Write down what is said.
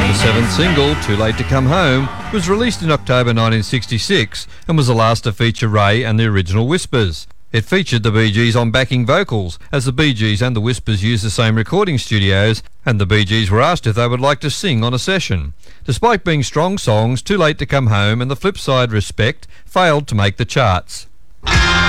The seventh single, Too Late to Come Home, was released in October 1966 and was the last to feature Ray and the original Whispers. It featured the Bee Gees on backing vocals, as the Bee Gees and the Whispers used the same recording studios, and the Bee Gees were asked if they would like to sing on a session. Despite being strong songs, Too Late to Come Home and the flip side, Respect, failed to make the charts.